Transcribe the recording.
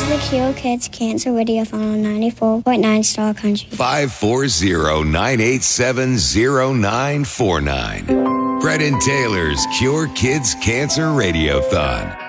the Cure Kids Cancer Radiothon on 94.9 Star Country. 540-987-0949. Brett and Taylor's Cure Kids Cancer Radiothon.